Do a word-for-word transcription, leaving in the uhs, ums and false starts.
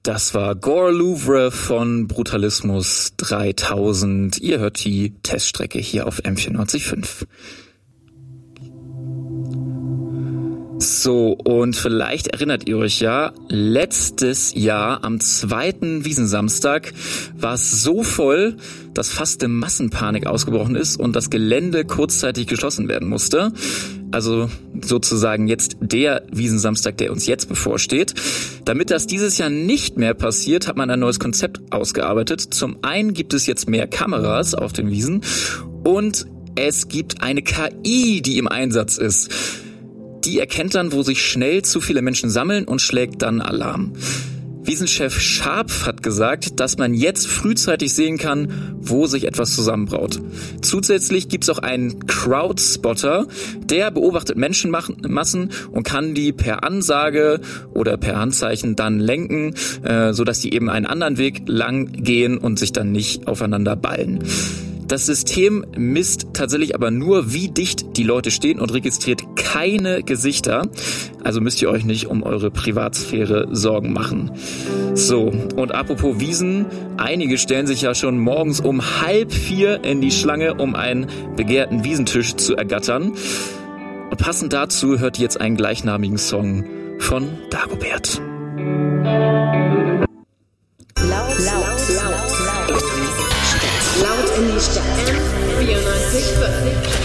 Das war Gore Louvre von Brutalismus dreitausend. Ihr hört die Teststrecke hier auf M vierundneunzig Komma fünf. So, und vielleicht erinnert ihr euch ja, letztes Jahr am zweiten Wiesensamstag war es so voll, dass fast eine Massenpanik ausgebrochen ist und das Gelände kurzzeitig geschlossen werden musste. Also sozusagen jetzt der Wiesensamstag, der uns jetzt bevorsteht. Damit das dieses Jahr nicht mehr passiert, hat man ein neues Konzept ausgearbeitet. Zum einen gibt es jetzt mehr Kameras auf den Wiesen und es gibt eine K I, die im Einsatz ist. Die erkennt dann, wo sich schnell zu viele Menschen sammeln und schlägt dann Alarm. Wiesenchef Scharpf hat gesagt, dass man jetzt frühzeitig sehen kann, wo sich etwas zusammenbraut. Zusätzlich gibt's auch einen Crowdspotter, der beobachtet Menschenmassen und kann die per Ansage oder per Handzeichen dann lenken, äh, sodass die eben einen anderen Weg lang gehen und sich dann nicht aufeinander ballen. Das System misst tatsächlich aber nur, wie dicht die Leute stehen und registriert keine Gesichter. Also müsst ihr euch nicht um eure Privatsphäre Sorgen machen. So, und apropos Wiesen, einige stellen sich ja schon morgens um halb vier in die Schlange, um einen begehrten Wiesentisch zu ergattern. Und passend dazu hört ihr jetzt einen gleichnamigen Song von Dagobert. Laut, laut, laut, laut. Laut in die Stadt. M vierundneunzig Komma fünf.